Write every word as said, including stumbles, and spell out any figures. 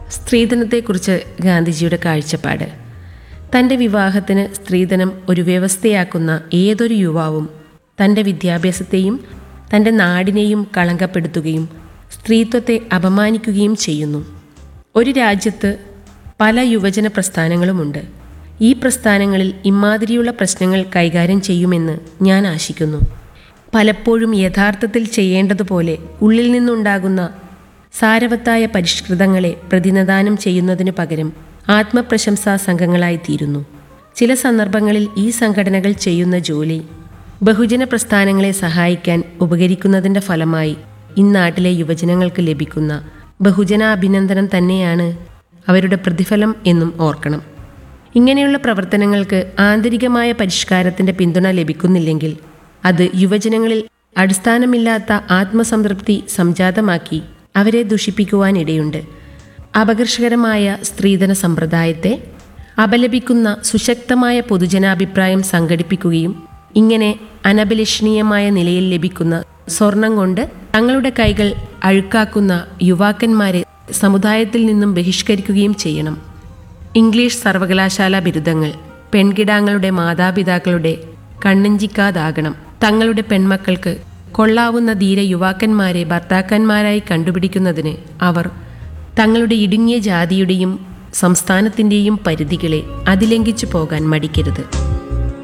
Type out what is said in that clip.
സ്ത്രീധനത്തെക്കുറിച്ച് ഗാന്ധിജിയുടെ കാഴ്ചപ്പാട്. തൻ്റെ വിവാഹത്തിന് സ്ത്രീധനം ഒരു വ്യവസ്ഥയാക്കുന്ന ഏതൊരു യുവാവും തൻ്റെ വിദ്യാഭ്യാസത്തെയും തൻ്റെ നാടിനെയും കളങ്കപ്പെടുത്തുകയും സ്ത്രീത്വത്തെ അപമാനിക്കുകയും ചെയ്യുന്നു. ഒരു രാജ്യത്ത് പല യുവജന പ്രസ്ഥാനങ്ങളുമുണ്ട്. ഈ പ്രസ്ഥാനങ്ങളിൽ ഇമാതിരിയുള്ള പ്രശ്നങ്ങൾ കൈകാര്യം ചെയ്യുമെന്ന് ഞാൻ ആശിക്കുന്നു. പലപ്പോഴും യഥാർത്ഥത്തിൽ ചെയ്യേണ്ടതുപോലെ ഉള്ളിൽ നിന്നുണ്ടാകുന്ന സാരവത്തായ പരിഷ്കൃതങ്ങളെ പ്രതിനിധാനം ചെയ്യുന്നതിനു പകരം ആത്മപ്രശംസാ സംഘങ്ങളായിത്തീരുന്നു. ചില സന്ദർഭങ്ങളിൽ ഈ സംഘടനകൾ ചെയ്യുന്ന ജോലി ബഹുജന പ്രസ്ഥാനങ്ങളെ സഹായിക്കാൻ ഉപകരിക്കുന്നതിൻ്റെ ഫലമായി ഇന്നാട്ടിലെ യുവജനങ്ങൾക്ക് ലഭിക്കുന്ന ബഹുജനാഭിനന്ദനം തന്നെയാണ് അവരുടെ പ്രതിഫലം എന്നും ഓർക്കണം. ഇങ്ങനെയുള്ള പ്രവർത്തനങ്ങൾക്ക് ആന്തരികമായ പരിഷ്കാരത്തിൻ്റെ പിന്തുണ ലഭിക്കുന്നില്ലെങ്കിൽ അത് യുവജനങ്ങളിൽ അടിസ്ഥാനമില്ലാത്ത ആത്മസംതൃപ്തി സംജാതമാക്കി അവരെ ദുഷിപ്പിക്കുവാനിടയുണ്ട്. അപകർഷകരമായ സ്ത്രീധന സമ്പ്രദായത്തെ അപലപിക്കുന്ന സുശക്തമായ പൊതുജനാഭിപ്രായം സംഘടിപ്പിക്കുകയും ഇങ്ങനെ അനഭിലഷണീയമായ നിലയിൽ ലഭിക്കുന്ന സ്വർണം കൊണ്ട് തങ്ങളുടെ കൈകൾ അഴുക്കാക്കുന്ന യുവാക്കന്മാരെ സമുദായത്തിൽ നിന്നും ബഹിഷ്കരിക്കുകയും ചെയ്യണം. ഇംഗ്ലീഷ് സർവകലാശാല ബിരുദങ്ങൾ പെൺകിടാങ്ങളുടെ മാതാപിതാക്കളുടെ കണ്ണഞ്ചിക്കാതാകണം. തങ്ങളുടെ പെൺമക്കൾക്ക് കൊള്ളാവുന്ന ധീര യുവാക്കന്മാരെ ഭർത്താക്കന്മാരായി കണ്ടുപിടിക്കുന്നതിന് അവർ തങ്ങളുടെ ഇടുങ്ങിയ ജാതിയുടെയും സംസ്ഥാനത്തിൻ്റെയും പരിധികളെ അതിലംഘിച്ചു പോകാൻ മടിക്കരുത്.